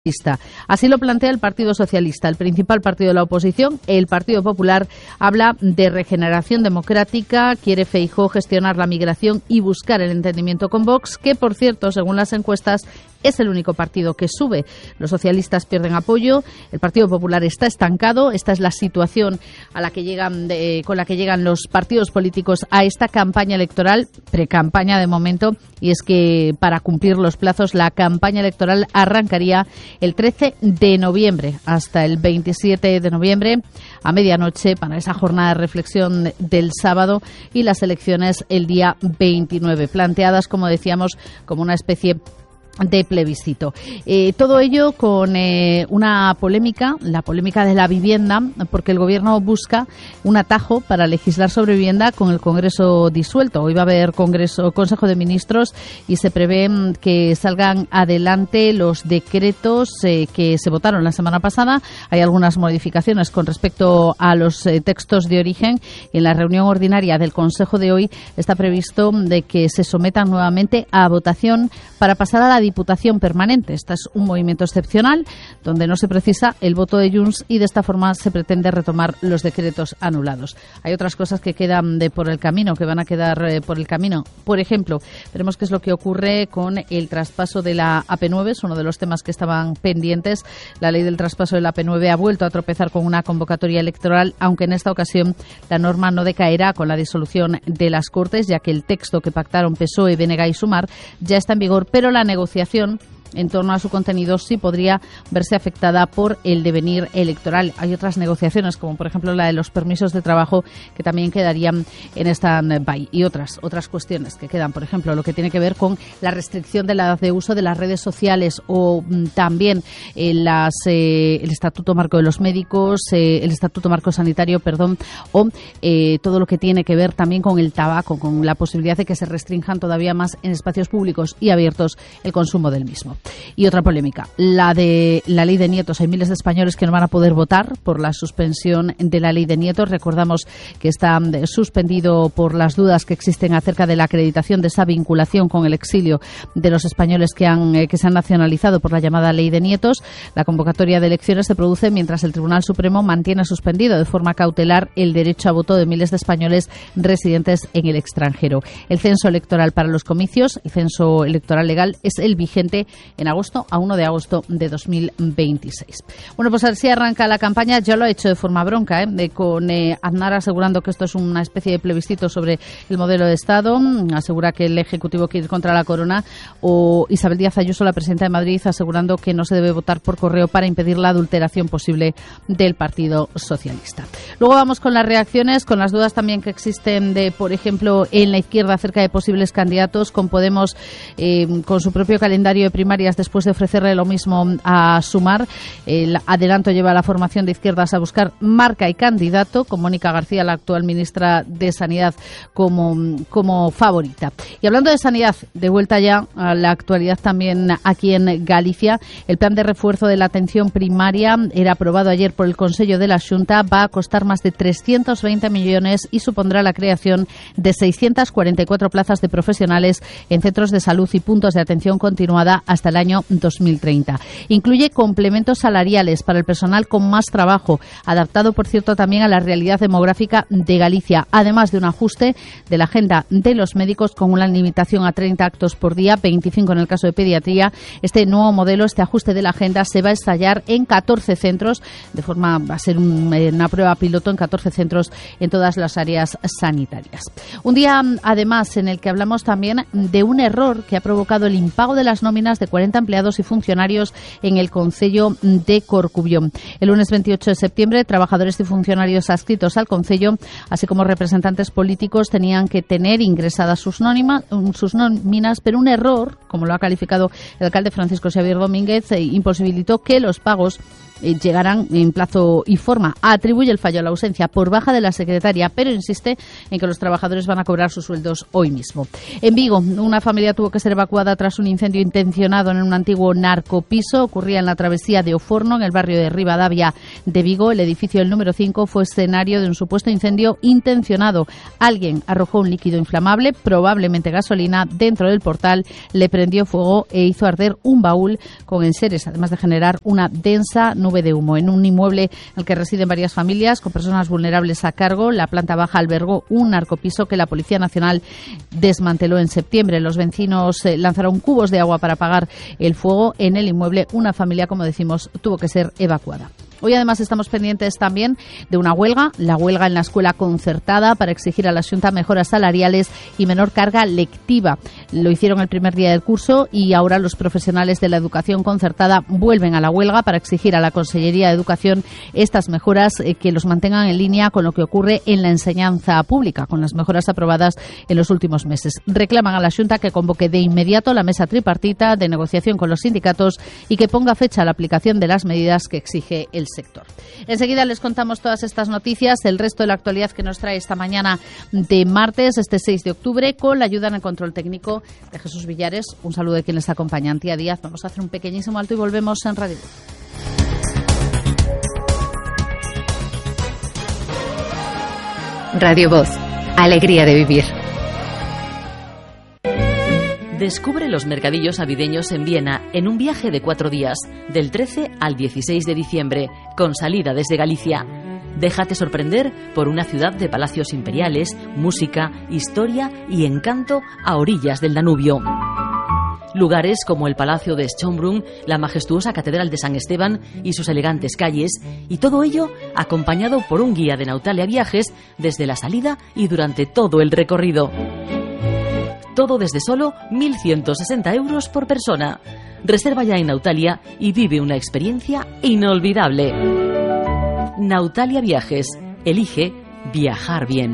Así lo plantea el Partido Socialista, el principal partido de la oposición. El Partido Popular habla de regeneración democrática, quiere Feijóo gestionar la migración y buscar el entendimiento con Vox, que por cierto, según las encuestas, es el único partido que sube. Los socialistas pierden apoyo, el Partido Popular está estancado. Esta es la situación a la que llegan con la que llegan los partidos políticos a esta campaña electoral, precampaña de momento, y es que para cumplir los plazos la campaña electoral arrancaría el 13 de noviembre hasta el 27 de noviembre a medianoche para esa jornada de reflexión del sábado y las elecciones el día 29, planteadas, como decíamos, como una especie de plebiscito. Todo ello con una polémica, la polémica de la vivienda, porque el Gobierno busca un atajo para legislar sobre vivienda con el Congreso disuelto. Hoy va a haber Consejo de Ministros y se prevé que salgan adelante los decretos que se votaron la semana pasada. Hay algunas modificaciones con respecto a los textos de origen. En la reunión ordinaria del Consejo de hoy está previsto de que se sometan nuevamente a votación para pasar a la Diputación Permanente. Este es un movimiento excepcional donde no se precisa el voto de Junts y de esta forma se pretende retomar los decretos anulados. Hay otras cosas que quedan por el camino, que van a quedar por el camino. Por ejemplo, veremos qué es lo que ocurre con el traspaso de la AP9, es uno de los temas que estaban pendientes. La ley del traspaso de la AP9 ha vuelto a tropezar con una convocatoria electoral, aunque en esta ocasión la norma no decaerá con la disolución de las Cortes, ya que el texto que pactaron PSOE, BNG y Sumar ya está en vigor, pero la negociación en torno a su contenido sí podría verse afectada por el devenir electoral. Hay otras negociaciones, como por ejemplo la de los permisos de trabajo, que también quedarían en stand-by. Y otras cuestiones que quedan, por ejemplo, lo que tiene que ver con la restricción de la edad de uso de las redes sociales o también el Estatuto Marco de los Médicos, el Estatuto Marco Sanitario, o todo lo que tiene que ver también con el tabaco, con la posibilidad de que se restrinjan todavía más en espacios públicos y abiertos el consumo del mismo. Y otra polémica, la de la ley de nietos. Hay miles de españoles que no van a poder votar por la suspensión de la ley de nietos. Recordamos que está suspendido por las dudas que existen acerca de la acreditación de esa vinculación con el exilio de los españoles que se han nacionalizado por la llamada ley de nietos. La convocatoria de elecciones se produce mientras el Tribunal Supremo mantiene suspendido de forma cautelar el derecho a voto de miles de españoles residentes en el extranjero. El censo electoral para los comicios, el censo electoral legal, es el vigente en agosto, a 1 de agosto de 2026. Bueno, pues así arranca la campaña. Ya lo ha hecho de forma bronca, con Aznar asegurando que esto es una especie de plebiscito sobre el modelo de Estado. Asegura que el Ejecutivo quiere ir contra la corona. O Isabel Díaz Ayuso, la presidenta de Madrid, asegurando que no se debe votar por correo para impedir la adulteración posible del Partido Socialista. Luego vamos con las reacciones, con las dudas también que existen por ejemplo, en la izquierda acerca de posibles candidatos, con Podemos con su propio calendario de primarias después de ofrecerle lo mismo a Sumar. El adelanto lleva a la formación de izquierdas a buscar marca y candidato, con Mónica García, la actual ministra de Sanidad, como favorita. Y hablando de sanidad, de vuelta ya a la actualidad también aquí en Galicia, el plan de refuerzo de la atención primaria era aprobado ayer por el Consello de la Xunta. Va a costar más de 320 millones y supondrá la creación de 644 plazas de profesionales en centros de salud y puntos de atención continuada hasta el año 2030. Incluye complementos salariales para el personal con más trabajo, adaptado, por cierto, también a la realidad demográfica de Galicia, además de un ajuste de la agenda de los médicos con una limitación a 30 actos por día, 25 en el caso de pediatría. Este nuevo modelo, este ajuste de la agenda, se va a ensayar en 14 centros, va a ser una prueba piloto en 14 centros en todas las áreas sanitarias. Un día, además, en el que hablamos también de un error que ha provocado el impago de las nóminas de 40 empleados y funcionarios en el Concello de Corcubión. El lunes 28 de septiembre, trabajadores y funcionarios adscritos al Concello, así como representantes políticos, tenían que tener ingresadas sus nóminas, pero un error, como lo ha calificado el alcalde Francisco Xavier Domínguez, imposibilitó que los pagos llegarán en plazo y forma. Atribuye el fallo a la ausencia por baja de la secretaria, pero insiste en que los trabajadores van a cobrar sus sueldos hoy mismo. En Vigo, una familia tuvo que ser evacuada tras un incendio intencionado en un antiguo narcopiso. Ocurría en la travesía de Oforno, en el barrio de Rivadavia de Vigo. El edificio del número 5 fue escenario de un supuesto incendio intencionado. Alguien arrojó un líquido inflamable, probablemente gasolina, dentro del portal, le prendió fuego e hizo arder un baúl con enseres, además de generar una densa nube de humo. En un inmueble en el que residen varias familias con personas vulnerables a cargo, la planta baja albergó un narcopiso que la Policía Nacional desmanteló en septiembre. Los vecinos lanzaron cubos de agua para apagar el fuego. En el inmueble, una familia, como decimos, tuvo que ser evacuada. Hoy además estamos pendientes también de una huelga, la huelga en la escuela concertada para exigir a la Xunta mejoras salariales y menor carga lectiva. Lo hicieron el primer día del curso y ahora los profesionales de la educación concertada vuelven a la huelga para exigir a la Consellería de Educación estas mejoras que los mantengan en línea con lo que ocurre en la enseñanza pública, con las mejoras aprobadas en los últimos meses. Reclaman a la Xunta que convoque de inmediato la mesa tripartita de negociación con los sindicatos y que ponga fecha a la aplicación de las medidas que exige el sector. Enseguida les contamos todas estas noticias, el resto de la actualidad que nos trae esta mañana de martes, este 6 de octubre, con la ayuda en el control técnico de Jesús Villares. Un saludo de quien les acompaña, Antía Díaz. Vamos a hacer un pequeñísimo alto y volvemos en Radio Voz. Radio Voz, alegría de vivir. Descubre los mercadillos navideños en Viena en un viaje de 4 días, del 13 al 16 de diciembre, con salida desde Galicia. Déjate sorprender por una ciudad de palacios imperiales, música, historia y encanto a orillas del Danubio. Lugares como el Palacio de Schönbrunn, la majestuosa Catedral de San Esteban y sus elegantes calles, y todo ello acompañado por un guía de Nautalia Viajes desde la salida y durante todo el recorrido. Todo desde solo 1.160 euros por persona. Reserva ya en Nautalia y vive una experiencia inolvidable. Nautalia Viajes. Elige viajar bien.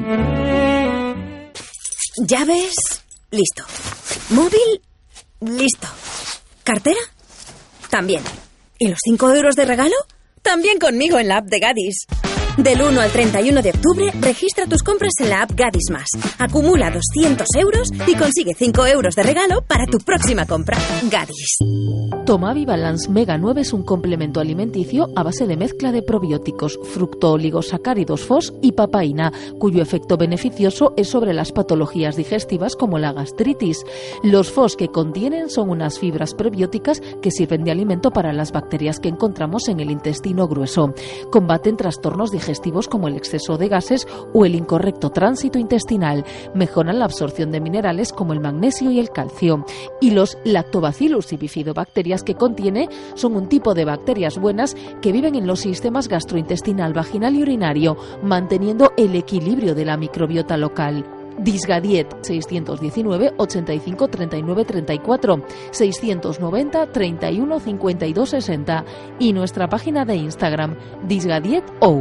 ¿Llaves? Listo. ¿Móvil? Listo. ¿Cartera? También. ¿Y los 5 euros de regalo? También conmigo en la app de Gadis. Del 1 al 31 de octubre, registra tus compras en la app Gadis Más. Acumula 200 euros y consigue 5 euros de regalo para tu próxima compra. Gadis. Tomavi Balance Mega 9 es un complemento alimenticio a base de mezcla de probióticos, fructooligosacáridos FOS y papaína, cuyo efecto beneficioso es sobre las patologías digestivas como la gastritis. Los FOS que contienen son unas fibras prebióticas que sirven de alimento para las bacterias que encontramos en el intestino grueso. Combaten trastornos digestivos como el exceso de gases o el incorrecto tránsito intestinal. Mejoran la absorción de minerales como el magnesio y el calcio. Y los lactobacillus y bifidobacterias que contiene son un tipo de bacterias buenas que viven en los sistemas gastrointestinal, vaginal y urinario, manteniendo el equilibrio de la microbiota local. Disgadiet 619 85 39 34 690 31 52 60 y nuestra página de Instagram DisgadietO.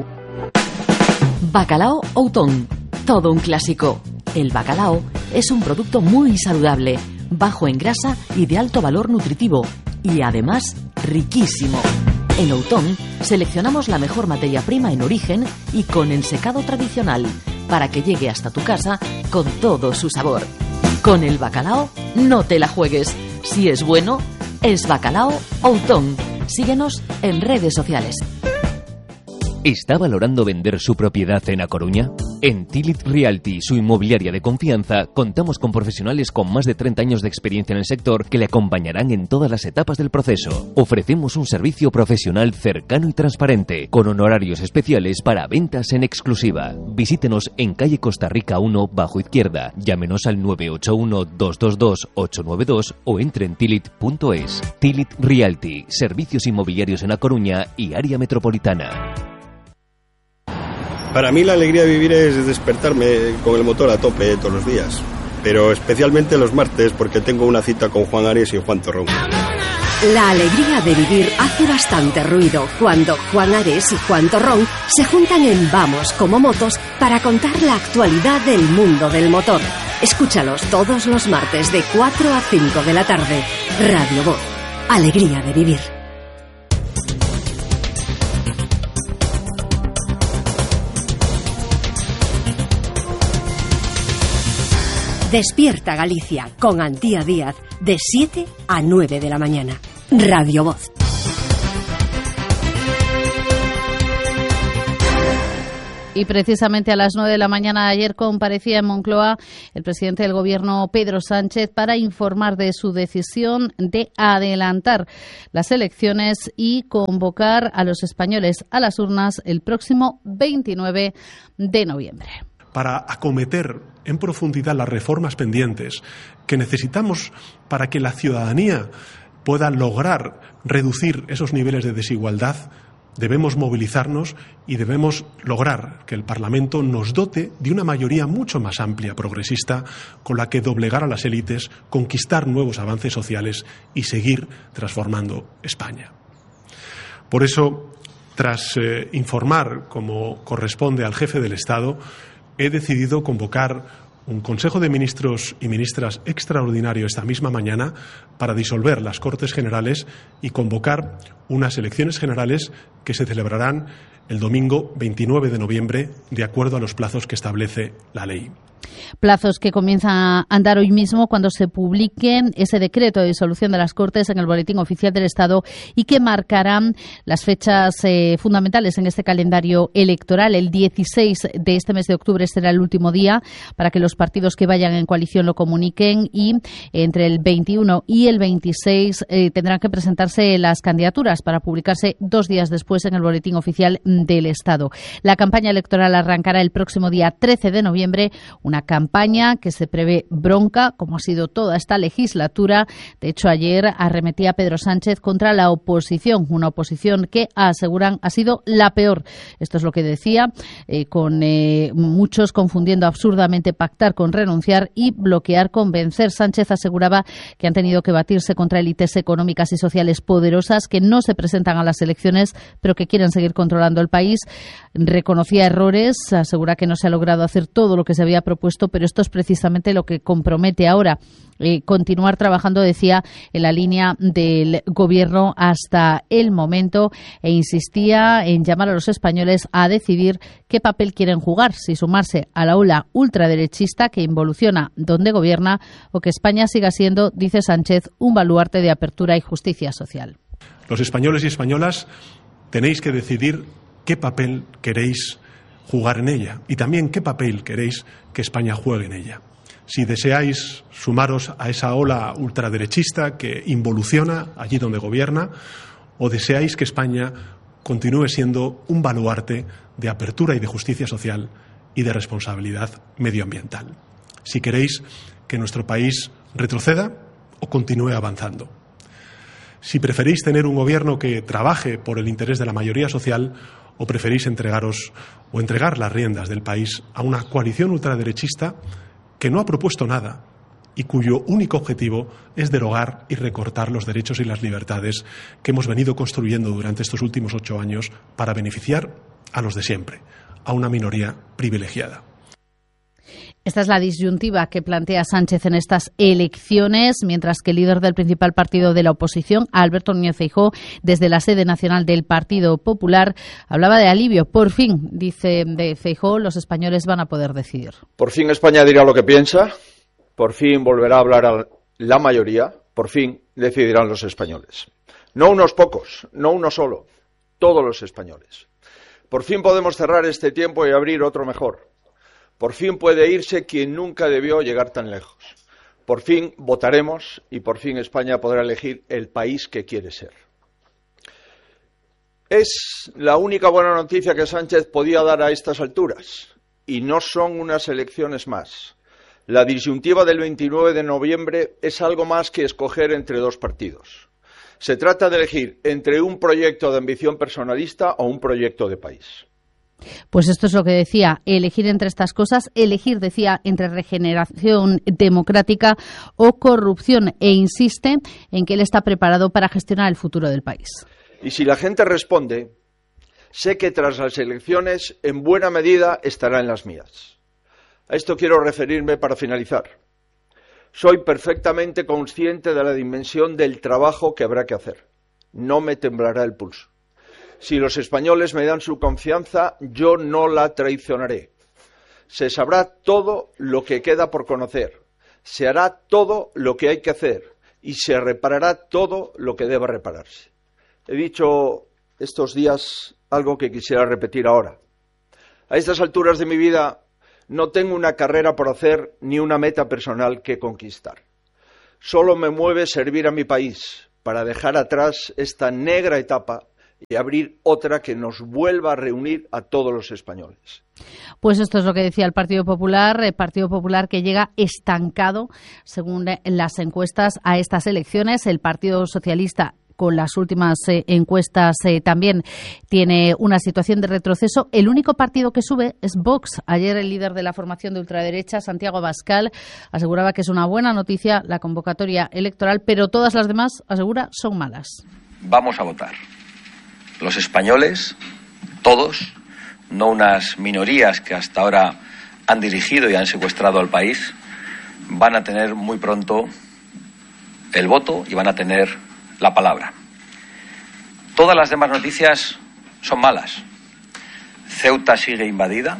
Bacalao Outón, todo un clásico. El bacalao es un producto muy saludable, bajo en grasa y de alto valor nutritivo y además riquísimo. En Outón seleccionamos la mejor materia prima en origen y con ensecado tradicional para que llegue hasta tu casa con todo su sabor. Con el bacalao no te la juegues. Si es bueno, es Bacalao Outón. Síguenos en redes sociales. ¿Está valorando vender su propiedad en A Coruña? En Tilit Realty, su inmobiliaria de confianza, contamos con profesionales con más de 30 años de experiencia en el sector que le acompañarán en todas las etapas del proceso. Ofrecemos un servicio profesional cercano y transparente, con honorarios especiales para ventas en exclusiva. Visítenos en calle Costa Rica 1, bajo izquierda. Llámenos al 981-222-892 o entre en tilit.es. Tilit Realty, servicios inmobiliarios en A Coruña y área metropolitana. Para mí la alegría de vivir es despertarme con el motor a tope todos los días, pero especialmente los martes porque tengo una cita con Juan Ares y Juan Torrón. La alegría de vivir hace bastante ruido cuando Juan Ares y Juan Torrón se juntan en Vamos como Motos para contar la actualidad del mundo del motor. Escúchalos todos los martes de 4 a 5 de la tarde. Radio Voz, alegría de vivir. Despierta Galicia con Antía Díaz de 7 a 9 de la mañana. Radio Voz. Y precisamente a las 9 de la mañana de ayer comparecía en Moncloa el presidente del Gobierno, Pedro Sánchez, para informar de su decisión de adelantar las elecciones y convocar a los españoles a las urnas el próximo 29 de noviembre. Para acometer en profundidad las reformas pendientes que necesitamos para que la ciudadanía pueda lograr reducir esos niveles de desigualdad, debemos movilizarnos y debemos lograr que el Parlamento nos dote de una mayoría mucho más amplia, progresista, con la que doblegar a las élites, conquistar nuevos avances sociales y seguir transformando España. Por eso, tras informar, como corresponde al jefe del Estado, he decidido convocar un Consejo de Ministros y Ministras extraordinario esta misma mañana para disolver las Cortes Generales y convocar unas elecciones generales que se celebrarán el domingo 29 de noviembre, de acuerdo a los plazos que establece la ley. Plazos que comienzan a andar hoy mismo cuando se publique ese decreto de disolución de las Cortes en el Boletín Oficial del Estado y que marcarán las fechas fundamentales en este calendario electoral. El 16 de este mes de octubre será el último día para que los partidos que vayan en coalición lo comuniquen y entre el 21 y el 26 tendrán que presentarse las candidaturas para publicarse 2 días después en el Boletín Oficial del Estado. La campaña electoral arrancará el próximo día 13 de noviembre, una campaña que se prevé bronca, como ha sido toda esta legislatura. De hecho, ayer arremetía Pedro Sánchez contra la oposición, una oposición que aseguran ha sido la peor. Esto es lo que decía, con muchos confundiendo absurdamente pactar con renunciar y bloquear con vencer. Sánchez aseguraba que han tenido que batirse contra élites económicas y sociales poderosas que no se presentan a las elecciones, pero que quieren seguir controlando el país. Reconocía errores, asegura que no se ha logrado hacer todo lo que se había propuesto, pero esto es precisamente lo que compromete ahora. Continuar trabajando, decía, en la línea del Gobierno hasta el momento, e insistía en llamar a los españoles a decidir qué papel quieren jugar, si sumarse a la ola ultraderechista que involuciona donde gobierna o que España siga siendo, dice Sánchez, un baluarte de apertura y justicia social. Los españoles y españolas tenéis que decidir qué papel queréis jugar en ella y también qué papel queréis que España juegue en ella. Si deseáis sumaros a esa ola ultraderechista que involuciona allí donde gobierna, o deseáis que España continúe siendo un baluarte de apertura y de justicia social y de responsabilidad medioambiental. Si queréis que nuestro país retroceda o continúe avanzando. Si preferís tener un gobierno que trabaje por el interés de la mayoría social o preferís entregar las riendas del país a una coalición ultraderechista que no ha propuesto nada y cuyo único objetivo es derogar y recortar los derechos y las libertades que hemos venido construyendo durante estos últimos 8 años para beneficiar a los de siempre, a una minoría privilegiada. Esta es la disyuntiva que plantea Sánchez en estas elecciones, mientras que el líder del principal partido de la oposición, Alberto Núñez Feijóo, desde la sede nacional del Partido Popular, hablaba de alivio. Por fin, dice de Feijóo, los españoles van a poder decidir. Por fin España dirá lo que piensa, por fin volverá a hablar a la mayoría, por fin decidirán los españoles. No unos pocos, no uno solo, todos los españoles. Por fin podemos cerrar este tiempo y abrir otro mejor. Por fin puede irse quien nunca debió llegar tan lejos. Por fin votaremos y por fin España podrá elegir el país que quiere ser. Es la única buena noticia que Sánchez podía dar a estas alturas. Y no son unas elecciones más. La disyuntiva del 29 de noviembre es algo más que escoger entre 2 partidos. Se trata de elegir entre un proyecto de ambición personalista o un proyecto de país. Pues esto es lo que decía, elegir entre estas cosas, elegir, decía, entre regeneración democrática o corrupción, e insiste en que él está preparado para gestionar el futuro del país. Y si la gente responde, sé que tras las elecciones, en buena medida, estará en las mías. A esto quiero referirme para finalizar. Soy perfectamente consciente de la dimensión del trabajo que habrá que hacer. No me temblará el pulso. Si los españoles me dan su confianza, yo no la traicionaré. Se sabrá todo lo que queda por conocer. Se hará todo lo que hay que hacer y se reparará todo lo que deba repararse. He dicho estos días algo que quisiera repetir ahora. A estas alturas de mi vida no tengo una carrera por hacer ni una meta personal que conquistar. Solo me mueve servir a mi país para dejar atrás esta negra etapa y abrir otra que nos vuelva a reunir a todos los españoles. Pues esto es lo que decía el Partido Popular que llega estancado, según las encuestas, a estas elecciones. El Partido Socialista, con las últimas encuestas, también tiene una situación de retroceso. El único partido que sube es Vox. Ayer el líder de la formación de ultraderecha, Santiago Abascal, aseguraba que es una buena noticia la convocatoria electoral, pero todas las demás, asegura, son malas. Vamos a votar. Los españoles, todos, no unas minorías que hasta ahora han dirigido y han secuestrado al país, van a tener muy pronto el voto y van a tener la palabra. Todas las demás noticias son malas. Ceuta sigue invadida.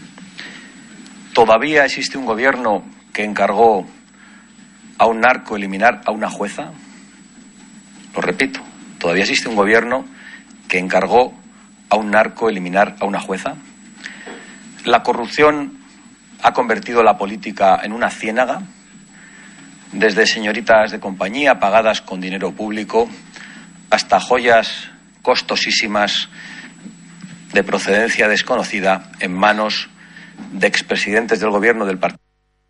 Todavía existe un gobierno que encargó a un narco eliminar a una jueza. Lo repito, todavía existe un gobierno que encargó a un narco eliminar a una jueza. La corrupción ha convertido la política en una ciénaga, desde señoritas de compañía pagadas con dinero público hasta joyas costosísimas de procedencia desconocida en manos de expresidentes del gobierno del partido.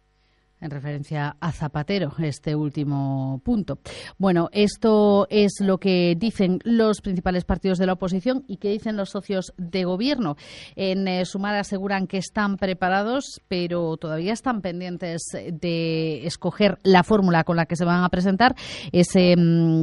En referencia a Zapatero, este último punto. Bueno, esto es lo que dicen los principales partidos de la oposición y que dicen los socios de gobierno. En Sumar aseguran que están preparados, pero todavía están pendientes de escoger la fórmula con la que se van a presentar. Ese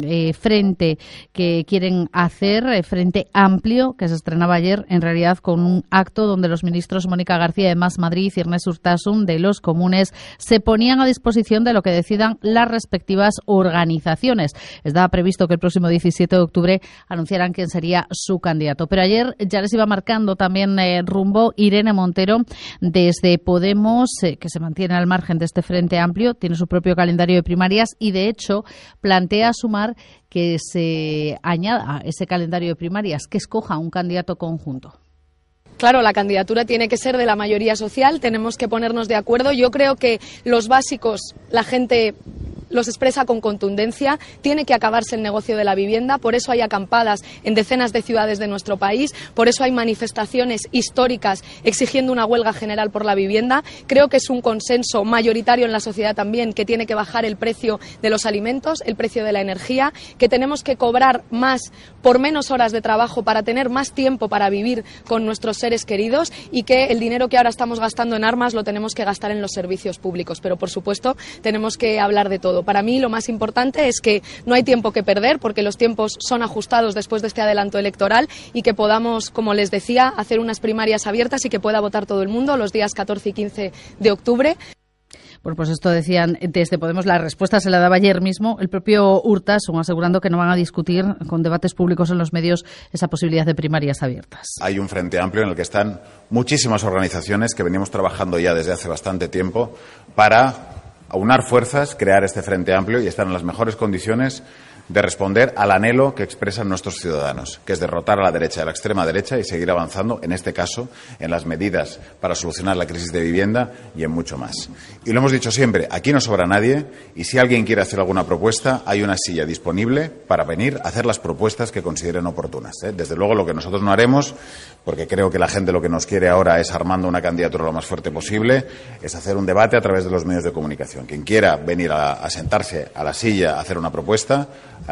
frente que quieren hacer, frente amplio, que se estrenaba ayer, en realidad con un acto donde los ministros Mónica García de Más Madrid y Ernest Urtasun de los Comunes se ponían a disposición de lo que decidan las respectivas organizaciones. Estaba previsto que el próximo 17 de octubre anunciaran quién sería su candidato. Pero ayer ya les iba marcando también rumbo Irene Montero desde Podemos, que se mantiene al margen de este frente amplio, tiene su propio calendario de primarias y, de hecho, plantea Sumar que se añada a ese calendario de primarias, que escoja un candidato conjunto. Claro, la candidatura tiene que ser de la mayoría social, tenemos que ponernos de acuerdo. Yo creo que los básicos, la gente los expresa con contundencia. Tiene que acabarse el negocio de la vivienda, por eso hay acampadas en decenas de ciudades de nuestro país, por eso hay manifestaciones históricas exigiendo una huelga general por la vivienda. Creo que es un consenso mayoritario en la sociedad también que tiene que bajar el precio de los alimentos, el precio de la energía, que tenemos que cobrar más por menos horas de trabajo para tener más tiempo para vivir con nuestros seres queridos y que el dinero que ahora estamos gastando en armas lo tenemos que gastar en los servicios públicos. Pero, por supuesto, tenemos que hablar de todo. Para mí lo más importante es que no hay tiempo que perder porque los tiempos son ajustados después de este adelanto electoral y que podamos, como les decía, hacer unas primarias abiertas y que pueda votar todo el mundo los días 14 y 15 de octubre. Bueno, pues esto decían desde Podemos. La respuesta se la daba ayer mismo el propio Urtasun, asegurando que no van a discutir con debates públicos en los medios esa posibilidad de primarias abiertas. Hay un frente amplio en el que están muchísimas organizaciones que venimos trabajando ya desde hace bastante tiempo para aunar fuerzas, crear este frente amplio y estar en las mejores condiciones de responder al anhelo que expresan nuestros ciudadanos, que es derrotar a la derecha y a la extrema derecha y seguir avanzando, en este caso, en las medidas para solucionar la crisis de vivienda y en mucho más. Y lo hemos dicho siempre, aquí no sobra nadie y si alguien quiere hacer alguna propuesta, hay una silla disponible para venir a hacer las propuestas que consideren oportunas. Desde luego, lo que nosotros no haremos, porque creo que la gente lo que nos quiere ahora es armando una candidatura lo más fuerte posible, es hacer un debate a través de los medios de comunicación. Quien quiera venir a sentarse a la silla a hacer una propuesta,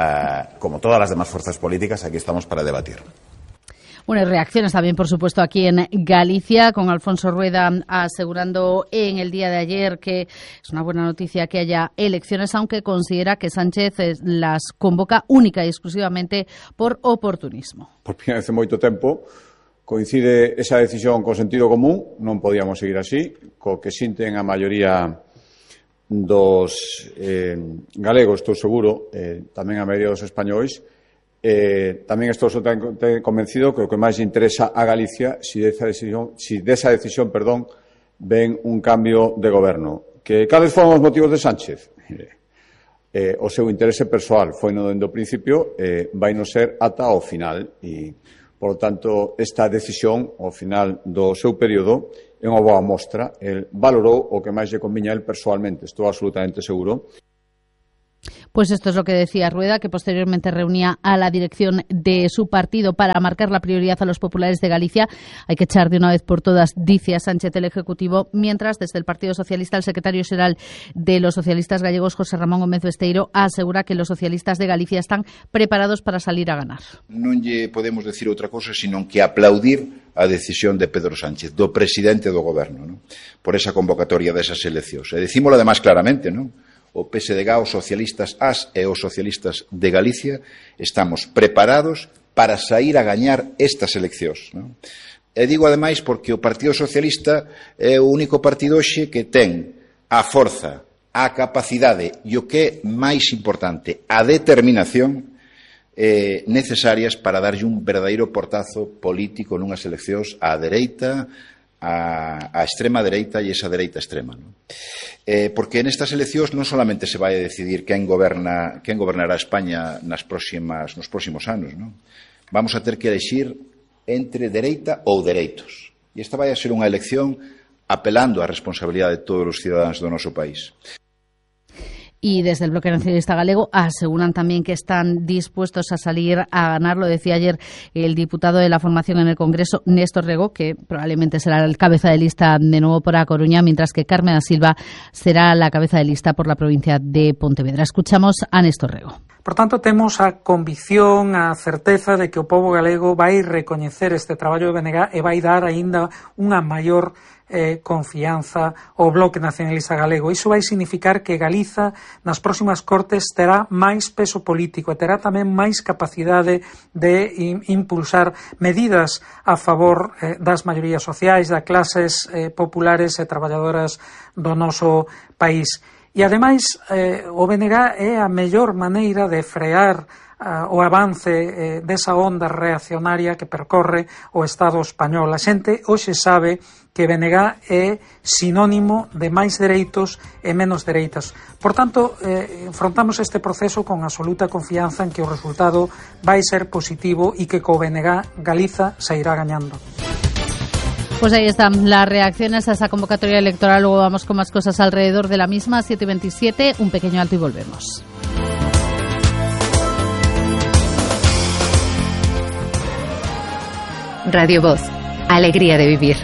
como todas las demás fuerzas políticas, aquí estamos para debatir. Bueno, y reacciones también, por supuesto, aquí en Galicia, con Alfonso Rueda asegurando en el día de ayer que es una buena noticia que haya elecciones, aunque considera que Sánchez las convoca única y exclusivamente por oportunismo. Por primeira vez en moito tempo coincide esa decisión co sentido común, non podíamos seguir así, co que sinten a maioría dos galegos, estou seguro, tamén a maioría dos españois. Tamén estou convencido que o que máis interesa a Galicia si desa decisión ven un cambio de goberno. Que cales foron os motivos de Sánchez? O seu interese persoal foi no dende o principio, vai no ser ata o final e, por tanto, esta decisión ao final do seu período é unha boa mostra. El valorou o que máis lle conviña a él persoalmente, estou absolutamente seguro. Pues esto es lo que decía Rueda, que posteriormente reunía a la dirección de su partido para marcar la prioridad a los populares de Galicia. Hay que echar de una vez por todas, dice a Sánchez el Ejecutivo, mientras desde el Partido Socialista el secretario xeral de los socialistas gallegos, José Ramón Gómez Besteiro, asegura que los socialistas de Galicia están preparados para salir a ganar. Non lle podemos decir outra cosa senón que aplaudir a decisión de Pedro Sánchez, do presidente do goberno, ¿no?, por esa convocatoria desas eleccións. E dicímolo además claramente, ¿no?, o PSDG, os socialistas AS e os socialistas de Galicia estamos preparados para sair a gañar estas eleccións, ¿no? E digo ademais porque o Partido Socialista é o único partido hoxe que ten a forza, a capacidade e o que é máis importante, a determinación necesarias para darlle un verdadeiro portazo político nunhas eleccións á dereita, a extrema dereita e esa dereita extrema, ¿no? Porque nestas eleccións non solamente se vai a decidir quen gobernará España nos próximos anos, ¿no? Vamos a ter que elegir entre dereita ou dereitos. E esta vai a ser unha elección apelando á responsabilidade de todos os cidadáns do noso país. Y desde el Bloque Nacionalista Galego aseguran también que están dispuestos a salir a ganar. Lo decía ayer el diputado de la formación en el Congreso, Néstor Rego, que probablemente será el cabeza de lista de nuevo por A Coruña, mientras que Carmen da Silva será la cabeza de lista por la provincia de Pontevedra. Escuchamos a Néstor Rego. Por tanto, temos a convicción, a certeza de que o pobo galego vai recoñecer este traballo de BNG e vai dar aínda unha maior confianza ao Bloque Nacionalista Galego. Iso vai significar que Galiza nas próximas cortes terá máis peso político e terá tamén máis capacidade de impulsar medidas a favor das maiorías sociais, das clases populares e traballadoras do noso país. E, ademais, o BNG é a mellor maneira de frear o avance desa onda reaccionaria que percorre o Estado español. A xente hoxe sabe que BNG é sinónimo de máis dereitos e menos dereitas. Por tanto, enfrontamos este proceso con absoluta confianza en que o resultado vai ser positivo e que co BNG Galiza sairá gañando. Pues ahí están las reacciones a esa convocatoria electoral. Luego vamos con más cosas alrededor de la misma. 7:27, un pequeño alto y volvemos. Radio Voz, alegría de vivir.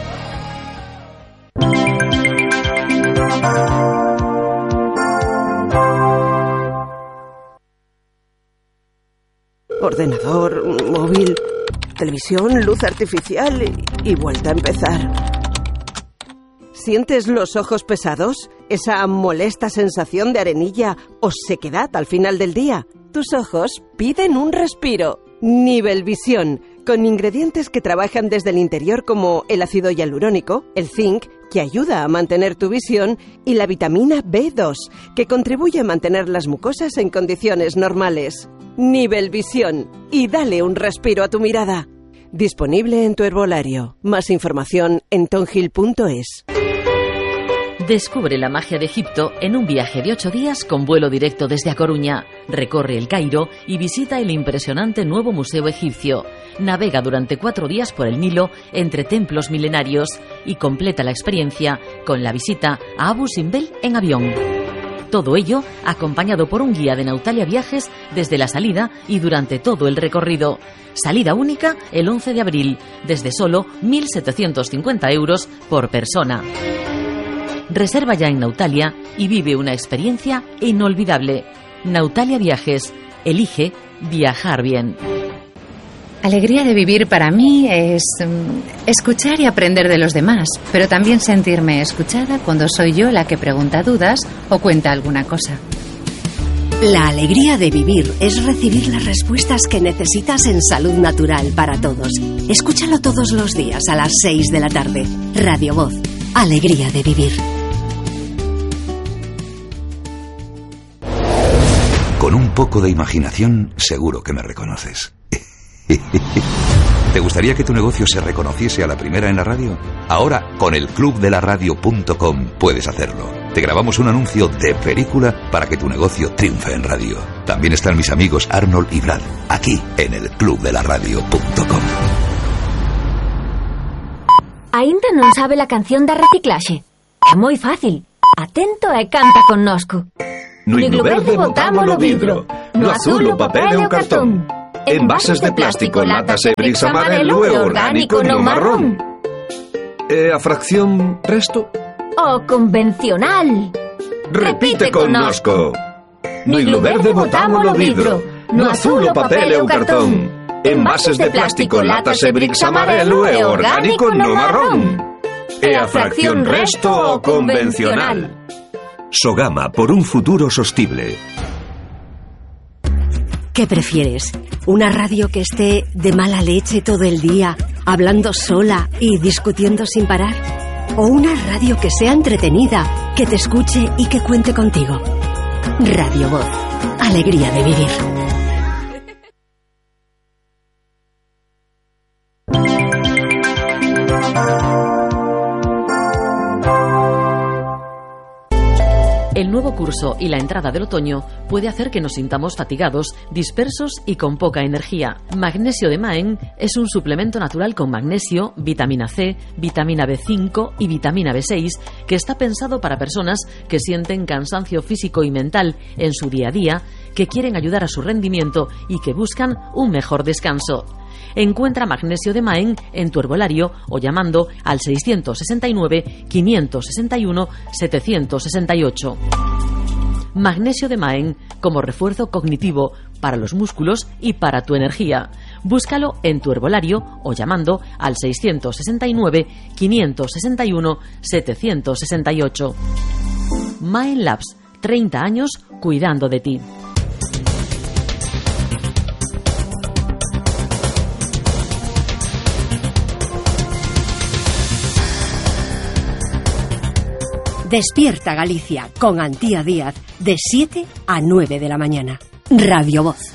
Ordenador, móvil, televisión, luz artificial y vuelta a empezar. ¿Sientes los ojos pesados? ¿Esa molesta sensación de arenilla o sequedad al final del día? Tus ojos piden un respiro. Nivelvisión, con ingredientes que trabajan desde el interior como el ácido hialurónico, el zinc, que ayuda a mantener tu visión, y la vitamina B2, que contribuye a mantener las mucosas en condiciones normales. Nivelvisión, y dale un respiro a tu mirada. Disponible en tu herbolario. Más información en tonhill.es. Descubre la magia de Egipto en un viaje de 8 días con vuelo directo desde A Coruña. Recorre el Cairo y visita el impresionante nuevo museo egipcio. Navega durante 4 días por el Nilo entre templos milenarios y completa la experiencia con la visita a Abu Simbel en avión. Todo ello acompañado por un guía de Nautalia Viajes desde la salida y durante todo el recorrido. Salida única el 11 de abril, desde solo 1.750 euros por persona. Reserva ya en Nautalia y vive una experiencia inolvidable. Nautalia Viajes. Elige viajar bien. Alegría de vivir para mí es escuchar y aprender de los demás, pero también sentirme escuchada cuando soy yo la que pregunta dudas o cuenta alguna cosa. La alegría de vivir es recibir las respuestas que necesitas en Salud Natural para todos. Escúchalo todos los días a las 6 de la tarde. Radio Voz. Alegría de vivir. Con un poco de imaginación, seguro que me reconoces. ¿Te gustaría que tu negocio se reconociese a la primera en la radio? Ahora, con el clubdelaradio.com puedes hacerlo. te grabamos un anuncio de película para que tu negocio triunfe en radio. También están mis amigos Arnold y Brad, aquí en el clubdelaradio.com. Ainda non sabe la canción da reciclaxe? É moi fácil. Atento e canta connosco. No iglo verde botamos o vidro, no azul o papel e o cartón. Envases de plástico, latas e bricks amarelo e orgánico no marrón. E a fracción resto? O convencional. Repite connosco. No iglo verde botamos o vidro, no azul o papel e o cartón. Envases de plástico, latas e bricks amarelo e orgánico no marrón. E a fracción resto o convencional. Sogama, por un futuro sostible. ¿Qué prefieres? ¿Una radio que esté de mala leche todo el día, hablando sola y discutiendo sin parar? ¿O una radio que sea entretenida, que te escuche y que cuente contigo? Radio Voz. Alegría de vivir. El nuevo curso y la entrada del otoño puede hacer que nos sintamos fatigados, dispersos y con poca energía. Magnesio de Maen es un suplemento natural con magnesio, vitamina C, vitamina B5 y vitamina B6 que está pensado para personas que sienten cansancio físico y mental en su día a día, que quieren ayudar a su rendimiento y que buscan un mejor descanso. Encuentra magnesio de Maen en tu herbolario o llamando al 669-561-768. Magnesio de Maen como refuerzo cognitivo para los músculos y para tu energía. Búscalo en tu herbolario o llamando al 669-561-768. Maen Labs, 30 años cuidando de ti. Despierta Galicia con Antía Díaz de 7 a 9 de la mañana. Radio Voz.